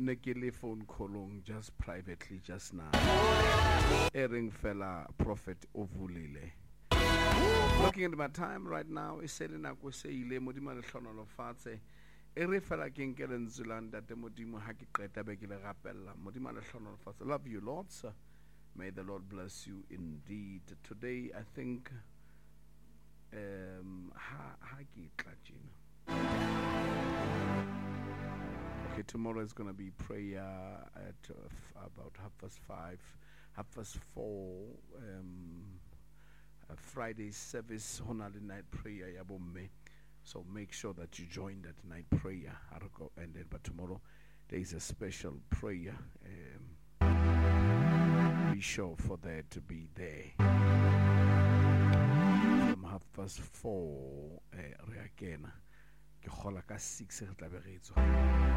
Nekele phone calling just privately just now. Ering fella Prophet Ovulile. Looking at my time right now, is selling a Kweseile, Modima Shonal Fatse. Ere fella king Kellen Zulanda, the Modimo Haki Kreta Begila Rapella, Modima Shonal Fatse. Love you, Lord, sir. May the Lord bless you indeed. Today, I think, Haki Klachina. Okay, tomorrow is going to be prayer at about 5:30, 4:30. Friday service, Honali night prayer, Yabomme. So make sure that you join that night prayer. And then, but tomorrow there is a special prayer. Be sure for there to be there. From 4:30 again. Ke gola ka 6 re tla be re tswa.